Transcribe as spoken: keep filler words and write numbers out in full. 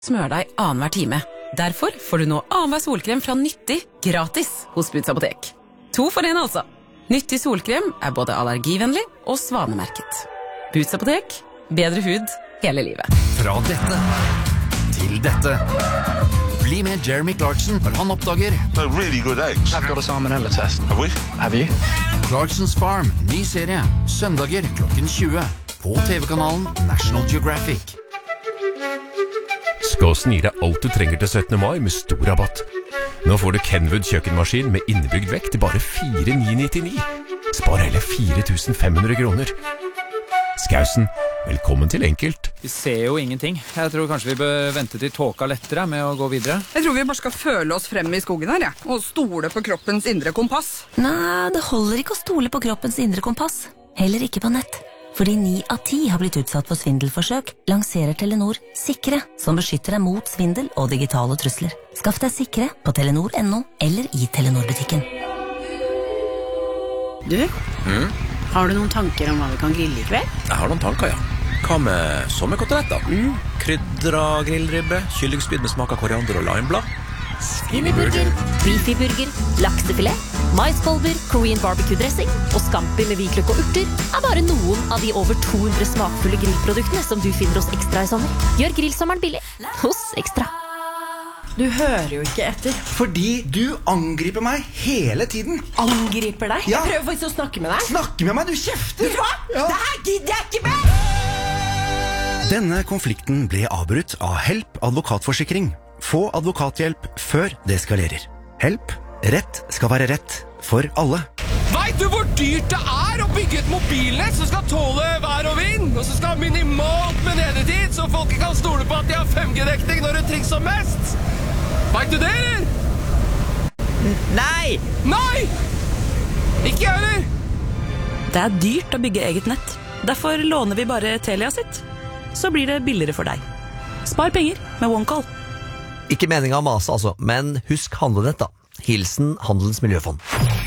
Smør deg annenhver time. Derfor får du nå annenhver solkrem fra Nyttig gratis hos Boots Apotek. To for en altså. Nyttig solkrem er både allergivennlig og svanemerket. Boots Apotek, bedre hud hele livet. Fra dette til dette. Bli med Jeremy Clarkson når han oppdager They're really good eggs. I've got a salmonella test. Have we? Have you? Clarkson's Farm, ny serie. Søndager klokken tjue. På T V-kanalen National Geographic. Skåsen gir deg alt du trenger til syttende mai med stor rabatt. Nå får du Kenwood kjøkkenmaskin med innebygd vekt til bare fire tusen ni hundre nittini. Spar hele fire tusen fem hundre kroner. Skausen, velkommen til enkelt. Vi ser jo ingenting. Jeg tror kanskje vi bør vente til tåka lettere med å gå videre. Jeg tror vi bare skal føle oss frem i skogen her, ja. Og stole på kroppens indre kompass. Nei, det holder ikke å stole på kroppens indre kompass. Heller ikke på nett. Fordi ni av ti har blitt utsatt for svindelforsøk, lanserer Telenor Sikre, som beskytter deg mot svindel og digitale trusler. Skaff deg Sikre på telenor punktum no eller i Telenor-butikken. Du, mm? Har du noen tanker om hva vi kan grille i kveld? Jeg har noen tanker, ja. Hva med sommerkoteletter? Mm. Krydra grillribbe, kyllingspyd med smak av koriander og limeblad. Svineburger, beefy-burger, laksefilet, maiskolber, Korean barbecue-dressing og scampi med hvitløk og urter er bare noen av de over to hundre smakfulle grillproduktene som du finner hos Ekstra i sommer. Gjør grillsommeren billig hos Ekstra. Du hører jo ikke etter. Fordi du angriper meg hele tiden. Angriper deg? Ja. Jeg prøver faktisk å snakke med deg. Snakke med meg, du kjefter. Vet du hva? Ja. Det her gidder jeg ikke mer! Denne konflikten ble avbrutt av Help advokatforsikring. Få advokathjelp før det eskalerer. Help. Rett skal være rett for alle. Vet du hvor dyrt det er å bygge et mobilnett som skal tåle vær og vind, og som skal ha minimalt med nedetid, så folk kan stole på at de har fem G-dekning når det trengs som mest? Vet du det, eller? Nei! Nei! Ikke jeg heller! Det er dyrt å bygge eget nett. Derfor låner vi bare Telia sitt. Så blir det billigere for deg. Spar penger med OneCall. Ikke meningen å mase altså, men husk handlenett da. Hilsen Handelens Miljøfond.